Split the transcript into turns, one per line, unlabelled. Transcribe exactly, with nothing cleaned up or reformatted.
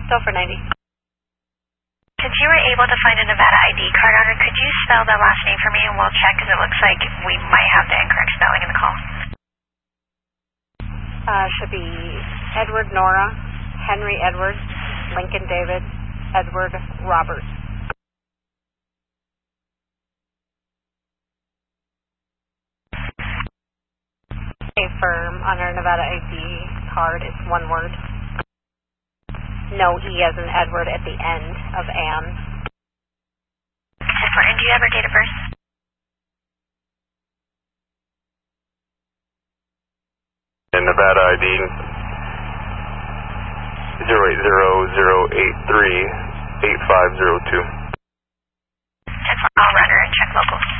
Still for ninety.
Since you were able to find a Nevada I D card on her, could you spell the last name for me and we'll check because it looks like we might have the incorrect spelling in the call.
Uh, should be Edward Nora, Henry Edward, Lincoln David, Edward Robert. A firm on our Nevada I D card is one word. No E as in Edward at the end of Anne.
And do you have her date of birth?
In Nevada I D zero eight zero zero eight three eight five zero two.
I'll run her and check local.